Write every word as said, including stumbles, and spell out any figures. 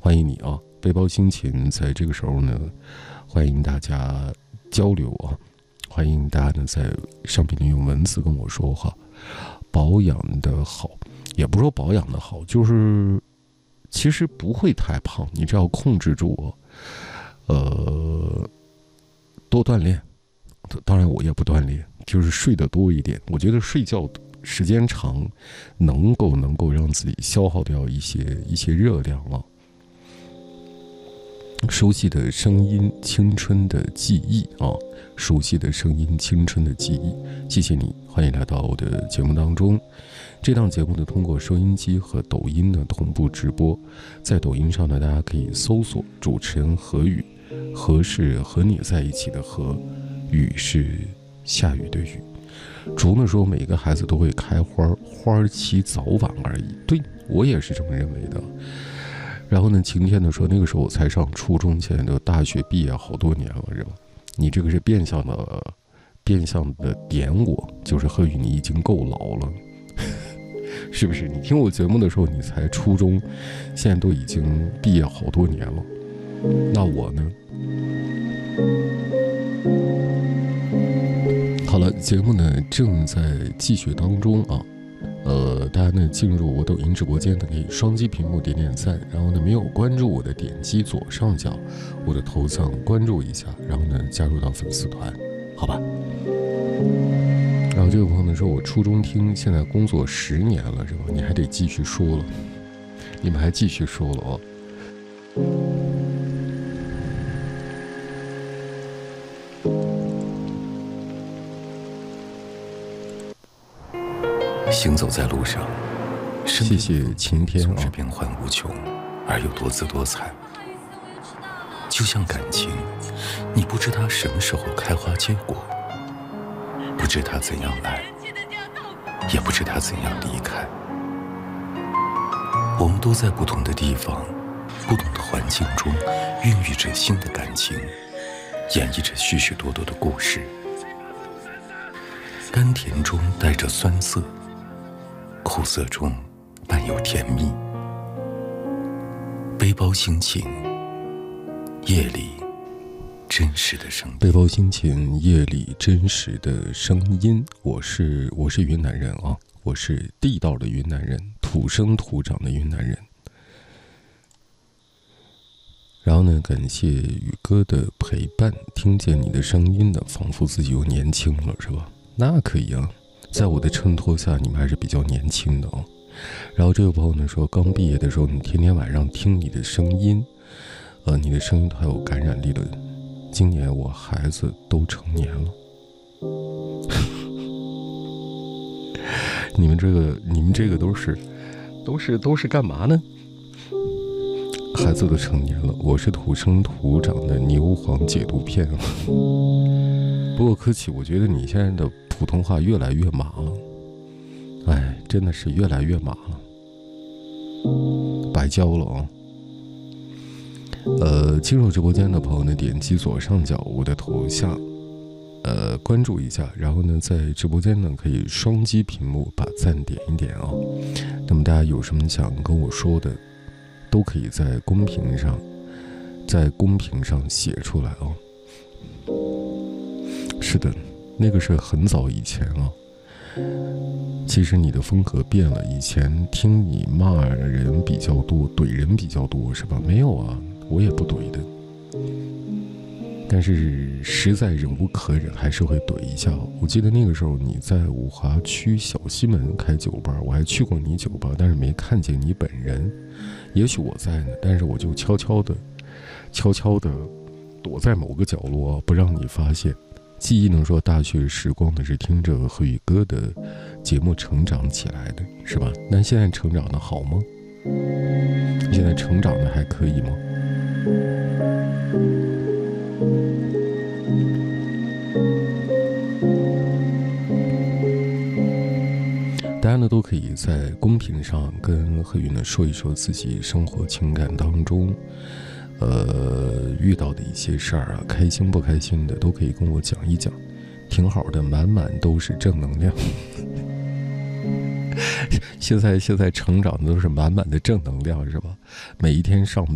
欢迎你啊！背包心情在这个时候呢，欢迎大家交流啊，欢迎大家呢在上面呢用文字跟我说话。保养的好，也不说保养的好，就是其实不会太胖，你只要控制住我，呃，多锻炼。当然我也不锻炼，就是睡得多一点。我觉得睡觉时间长，能够能够让自己消耗掉一些一些热量了。熟悉的声音，青春的记忆啊！熟悉的声音，青春的记忆。谢谢你，欢迎来到我的节目当中。这档节目呢，通过收音机和抖音呢同步直播。在抖音上呢，大家可以搜索主持人何宇，何是和你在一起的何，雨是下雨的雨。竹呢说，每个孩子都会开花，花期早晚而已。对，我也是这么认为的。然后呢，晴天的说，那个时候我才上初中，现在都大学毕业好多年了，是吧？你这个是变相的，变相的点我，就是何宇，你已经够老了，是不是？你听我节目的时候，你才初中，现在都已经毕业好多年了。那我呢？好了，节目呢正在继续当中啊。呃，大家呢进入我抖音直播间呢，可以双击屏幕点点赞，然后呢没有关注我的点击左上角我的头像关注一下，然后呢加入到粉丝团，好吧？然后这个朋友呢说，我初中听，现在工作十年了，是吧？你还得继续说了，你们还继续说了哦。 行走在路上， 谢谢晴天总是变幻无穷，而又多姿多彩。就像感情，你不知它什么时候开花结果，不知它怎样来，也不知它怎样离开。我们都在不同的地方，不同的环境中，孕育着新的感情，演绎着许许多多的故事。甘甜中带着酸涩，苦涩中伴有甜蜜。背包心情，夜里真实的声音。 背包心情，夜里真实的声音。我是我是云南人啊，我是地道的云南人，土生土长的云南人。然后呢，感谢宇哥的陪伴，听见你的声音呢，仿佛自己又年轻了，是吧？那可以啊。在我的衬托下，你们还是比较年轻的哦。然后这个朋友呢说，刚毕业的时候，你天天晚上听你的声音，呃，你的声音都还有感染力的。今年我孩子都成年了，你们这个，你们这个都是，都是都是干嘛呢？孩子都成年了，我是土生土长的牛黄解毒片了。不过柯奇，我觉得你现在的普通话越来越麻了，哎，真的是越来越麻了，白教了啊！呃，进入直播间的朋友呢，点击左上角我的头像，呃，关注一下，然后呢，在直播间呢可以双击屏幕把赞点一点啊。那么大家有什么想跟我说的，都可以在公屏上，在公屏上写出来啊。是的，那个是很早以前了。其实你的风格变了，以前听你骂人比较多，怼人比较多，是吧？没有啊，我也不怼的。但是实在忍无可忍，还是会怼一下。我记得那个时候你在五华区小西门开酒吧，我还去过你酒吧，但是没看见你本人。也许我在呢，但是我就悄悄的、悄悄的躲在某个角落，不让你发现。记忆能说大学时光的是听着何宇哥的节目成长起来的，是吧？那现在成长的好吗？现在成长的还可以吗？大家呢都可以在公屏上跟何宇呢说一说自己生活情感当中呃，遇到的一些事儿啊，开心不开心的都可以跟我讲一讲，挺好的，满满都是正能量。现在现在成长的都是满满的正能量，是吧？每一天上